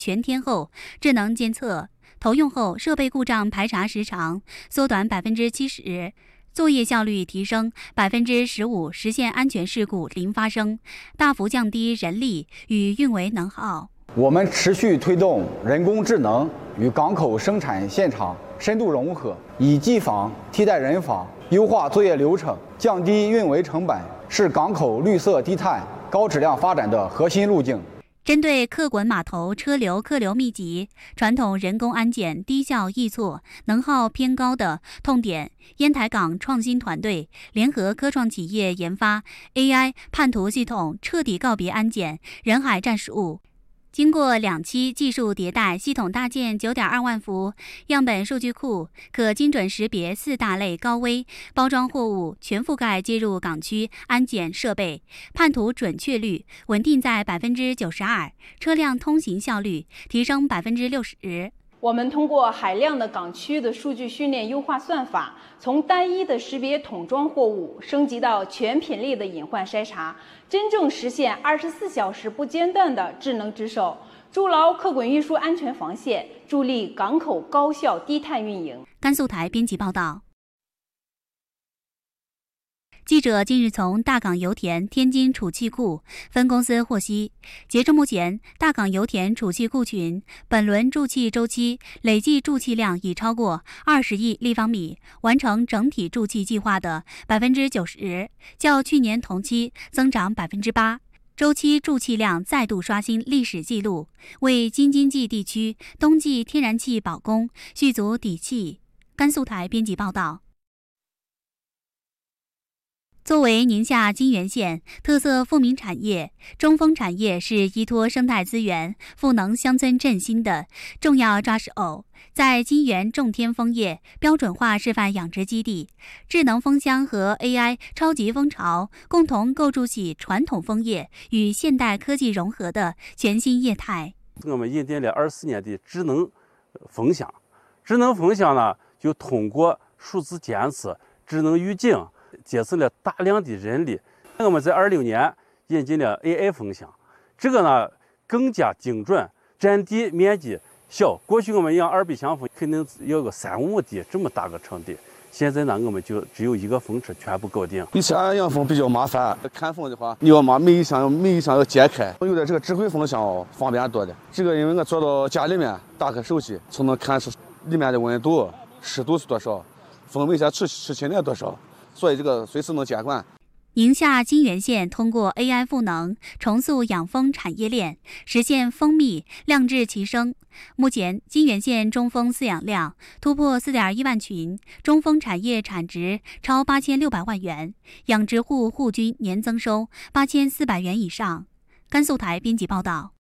全天候智能监测，投用后设备故障排查时长缩短70%，作业效率提升15%，实现安全事故零发生，大幅降低人力与运维能耗。 我们持续推动人工智能与港口生产现场深度融合，以机房替代人法，优化作业流程，降低运维成本，是港口绿色低碳、高质量发展的核心路径。 针对客滚码头车流客流密集、传统人工安检低效易错、能耗偏高的痛点，烟台港创新团队联合科创企业研发 AI 判图系统，彻底告别安检人海战术。经过2期技术迭代，系统搭建9.2万幅样本数据库，可精准识别4大类高危包装货物，全覆盖接入港区安检设备，判图准确率稳定在92%，车辆通行效率提升60%。 我们通过海量的港区的数据训练优化算法，从单一的识别桶装货物升级到全品类的隐患筛查，真正实现24小时不间断的智能值守，筑牢客滚运输安全防线，助力港口高效低碳运营。 甘肃台编辑报道。记者近日从大港油田天津储气库分公司获悉，截至目前，大港油田储气库群本轮注气周期累计注气量已超过20亿立方米，完成整体注气计划的90%，较去年同期增长8%，周期注气量再度刷新历史纪录，为京津冀地区冬季天然气保供续足底气。甘肃台编辑报道。作为宁夏金源县特色富民产业，中丰产业是依托生态资源赋能乡村振兴的重要抓手。在金源种天枫叶标准化示范养殖基地，智能蜂箱和 AI 超级蜂巢共同构筑起传统枫叶与现代科技融合的全新业态。 我们引进了24年的智能蜂箱，智能蜂箱呢，就通过数字监测、智能预警，节省了大量的人力。我们在26年引进了 AI 蜂箱，这个呢更加精准，占地面积小。过去我们养200箱蜂肯定要个3、5亩这么大个场地，现在呢我们就只有一个蜂车全部搞定。 以前养蜂比较麻烦，看蜂的话你要每一箱要揭开，有的这个智慧蜂箱方便多的。这个因为我坐到家里面，打开手机就能看出里面的温度、湿度是多少，蜂尾下出气量多少，所以这个随时能监管。 宁夏金源县通过 AI 赋能，重塑养蜂产业链，实现蜂蜜量质齐升。目前，金源县中蜂饲养量突破4.1万群，中蜂产业产值超8600万元，养殖户户均年增收8400元以上。甘肃台编辑报道。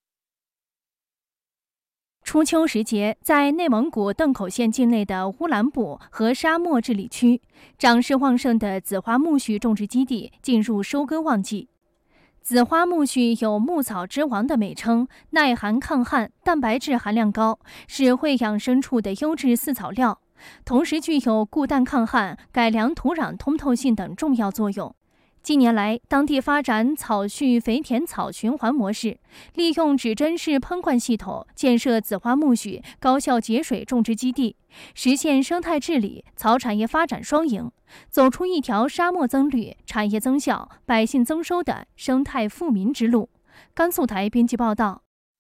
初秋时节，在内蒙古邓口县境内的乌兰布和沙漠治理区，长势旺盛的紫花苜蓿种植基地进入收割旺季。紫花苜蓿有牧草之王的美称，耐寒抗旱，蛋白质含量高，是会养牲畜的优质饲草料，同时具有固氮抗旱、改良土壤通透性等重要作用。近年来，当地发展草畜肥田草循环模式，利用指针式喷灌系统建设紫花苜蓿高效节水种植基地，实现生态治理、草产业发展双赢，走出一条沙漠增绿、产业增效、百姓增收的生态富民之路。甘肃台编辑报道。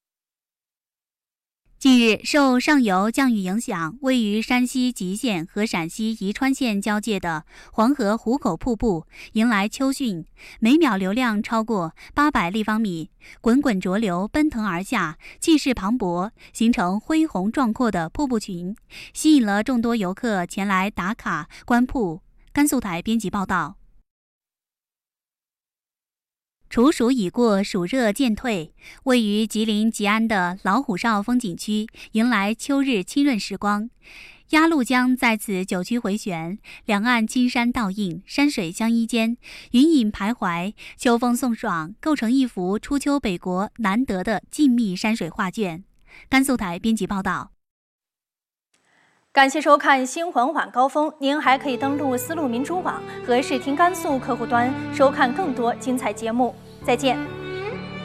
近日，受上游降雨影响，位于山西吉县和陕西宜川县交界的黄河壶口瀑布迎来秋汛，每秒流量超过800立方米，滚滚浊流奔腾而下，气势磅礴，形成恢宏壮阔的瀑布群，吸引了众多游客前来打卡观瀑。甘肃台编辑报道。处暑已过，暑热渐退，位于吉林吉安的老虎哨风景区迎来秋日清润时光。鸭绿江在此九曲回旋，两岸青山倒映，山水相依间，云影徘徊，秋风送爽，构成一幅初秋北国难得的静谧山水画卷。甘肃台编辑报道。 感谢收看新闻晚高峰，您还可以登录丝路民主网和视听甘肃客户端收看更多精彩节目。再见。